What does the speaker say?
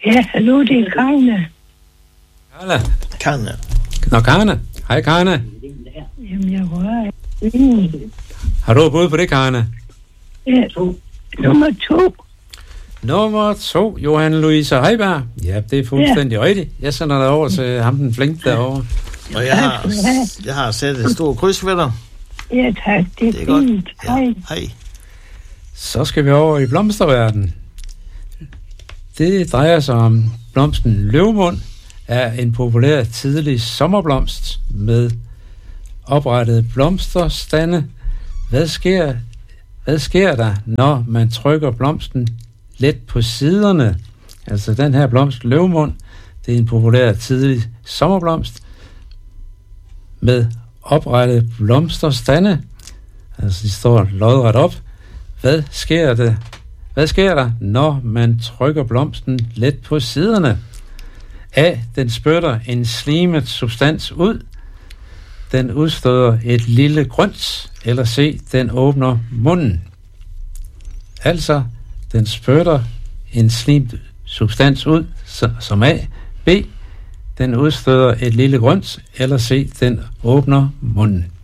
Ja, hallo, det er Karne. Karne. Nå, Karne. Hej, Karne. Jamen, jeg rører. Har du boet på det, Karne? Ja, nummer 2. Nummer 2, Johan Louise Heiberg. Ja, det er fuldstændig rigtigt. Jeg sender dig over til ham, den flink derovre. Og jeg har sat et stort kryds ved dig. Ja, tak. Det er fint. Ja. Hej. Så skal vi over i blomsterverden. Det drejer sig om blomsten løvmund, er en populær tidlig sommerblomst med oprettede blomsterstande. Hvad sker der, når man trykker blomsten let på siderne? Altså den her blomst, løvmund, det er en populær tidlig sommerblomst med oprettede blomsterstande. Altså de står lodret op. Hvad sker der, når man trykker blomsten let på siderne? A. Den spytter en slimet substans ud. Den udstøder et lille grønt. Eller C. Den åbner munden. Altså, den spytter en slimet substans ud, som A. B. Den udstøder et lille grønt. Eller C. Den åbner munden.